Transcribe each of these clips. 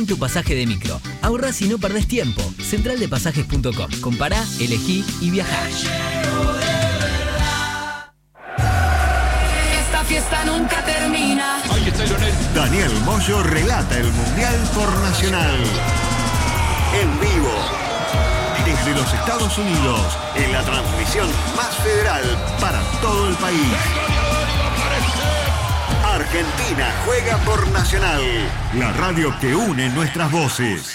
Tu pasaje de micro. Ahorrás y no perdés tiempo. Centraldepasajes.com. Compará, elegí y viajá. Esta fiesta nunca termina. Ahí está Lionel. Daniel Moyo relata el Mundial por Nacional. En vivo. Desde los Estados Unidos. En la transmisión más federal para todo el país. Argentina juega por Nacional. La radio que une nuestras voces.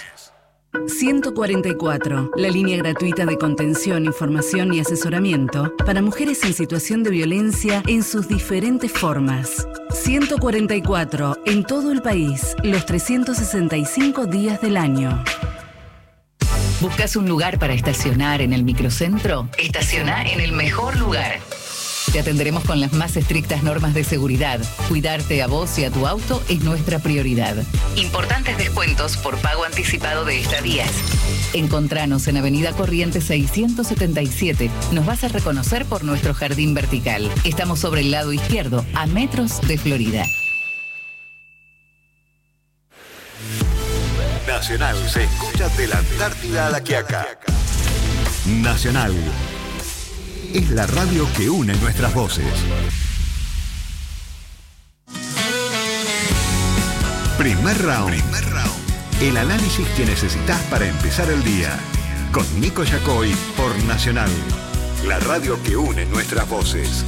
144, la línea gratuita de contención, información y asesoramiento para mujeres en situación de violencia en sus diferentes formas. 144, en todo el país, los 365 días del año. ¿Buscas un lugar para estacionar en el microcentro? Estaciona en el mejor lugar. Te atenderemos con las más estrictas normas de seguridad. Cuidarte a vos y a tu auto es nuestra prioridad. Importantes descuentos por pago anticipado de estadías. Encontranos en Avenida Corrientes 677. Nos vas a reconocer por nuestro jardín vertical. Estamos sobre el lado izquierdo, a metros de Florida. Nacional se escucha de la Antártida a la Quiaca. Nacional es la radio que une nuestras voces. Primer round. El análisis que necesitas para empezar el día. Con Nico Yacoy por Nacional. La radio que une nuestras voces.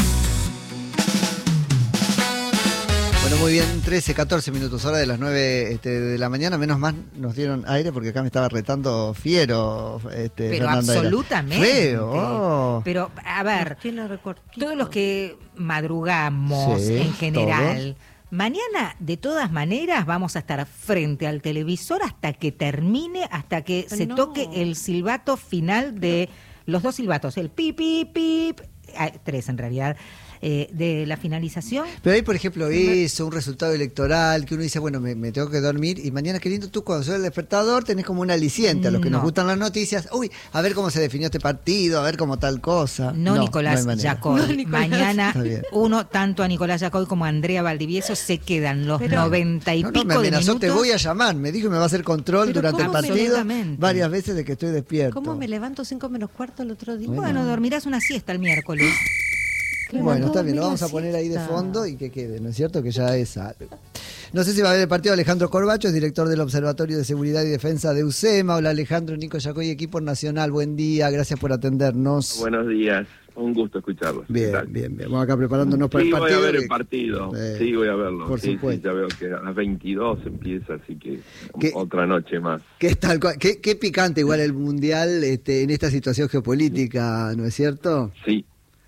Bueno, muy bien, 13, 14 minutos, hora de las 9 de la mañana. Menos mal nos dieron aire porque acá me estaba retando fiero. Pero Fernanda absolutamente. Feo. Oh. Pero, a ver, todos los que madrugamos en general, mañana, de todas maneras, vamos a estar frente al televisor hasta que termine, hasta que se toque el silbato final de los dos silbatos, el pip, pip, pip, 3 en realidad, de la finalización. Pero ahí, por ejemplo, eso, un resultado electoral, que uno dice, bueno, me tengo que dormir, y mañana, queriendo, tú cuando suena el despertador tenés como un aliciente a los que nos gustan las noticias. Uy, a ver cómo se definió este partido, a ver cómo tal cosa. Nicolás Yacoy. Mañana, tanto a Nicolás Yacoy como a Andrea Valdivieso se quedan los 90 y pico me amenazó, de minutos. Te voy a llamar, me dijo que me va a hacer control durante el partido varias veces de que estoy despierto. ¿Cómo me levanto 5 menos cuarto el otro día? Bueno, dormirás una siesta el miércoles. Bueno, está bien, lo vamos a poner ahí de fondo y que quede, ¿no es cierto? Que ya es algo. No sé si va a haber el partido. Alejandro Corbacho es director del Observatorio de Seguridad y Defensa de UCEMA. Hola Alejandro, Nico Yacoy, equipo nacional, buen día, gracias por atendernos. Buenos días, un gusto escucharlos. Bien. Vamos acá preparándonos para el partido. Sí, voy a ver el partido, sí, voy a verlo. Por supuesto. Ya veo que a las 22 empieza, así que otra noche más. Qué picante igual el Mundial en esta situación geopolítica, ¿no es cierto? Sí,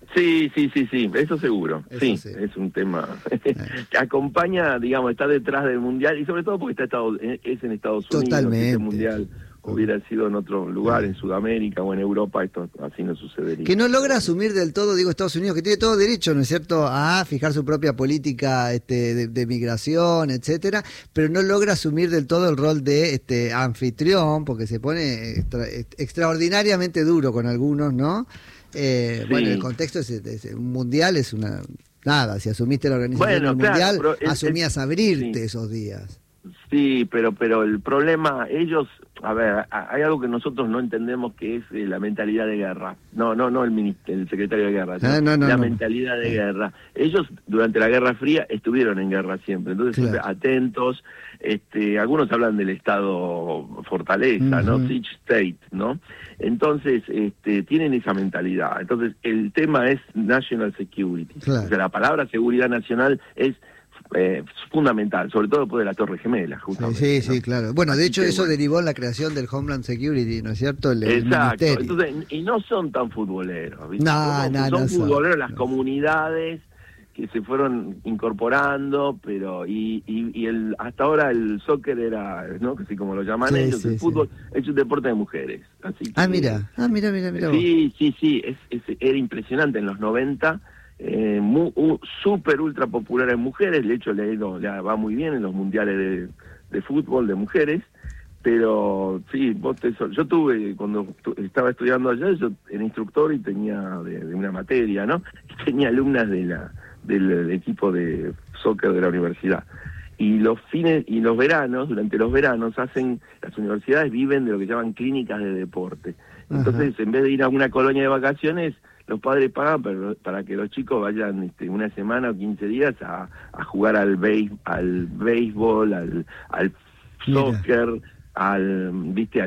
eso seguro. Sí, es un tema que acompaña, digamos, está detrás del Mundial y sobre todo porque es en Estados Unidos. Totalmente. Si este Mundial hubiera sido en otro lugar, en Sudamérica o en Europa, esto así no sucedería. Que no logra asumir del todo, Estados Unidos, que tiene todo derecho, ¿no es cierto?, a fijar su propia política de migración, etcétera, pero no logra asumir del todo el rol de anfitrión, porque se pone extraordinariamente duro con algunos, ¿no? Bueno, el contexto es un mundial, es una... Nada, si asumiste la organización del mundial, asumías abrirte esos días. Sí, pero el problema, ellos... A ver, hay algo que nosotros no entendemos, que es la mentalidad de guerra. No el secretario de guerra, la mentalidad de guerra. Ellos durante la Guerra Fría estuvieron en guerra siempre, entonces siempre atentos. Algunos hablan del estado fortaleza, ¿no? Siege state, ¿no? Entonces, tienen esa mentalidad. Entonces, el tema es national security. O sea, la palabra seguridad nacional es fundamental, sobre todo después de la Torre Gemela, justamente. Sí, claro. Bueno, de hecho, eso derivó en la creación del Homeland Security, ¿no es cierto? Exacto. Ministerio. Entonces, y no son tan futboleros, ¿viste? Son futboleros las comunidades que se fueron incorporando, pero hasta ahora el soccer era, ¿no? Así como lo llaman ellos, el fútbol es un deporte de mujeres. Así que, mira. Sí, era impresionante en los 90. Súper ultra popular en mujeres, de hecho le va muy bien en los mundiales de fútbol de mujeres, pero sí, yo tuve, cuando estaba estudiando allá, yo era instructor y tenía de una materia, ¿no? Tenía alumnas del equipo de soccer de la universidad. y los fines y los veranos, durante los veranos las universidades viven de lo que llaman clínicas de deporte. Entonces, en vez de ir a una colonia de vacaciones, los padres pagan para que los chicos vayan una semana o 15 días a jugar al béisbol, al soccer, al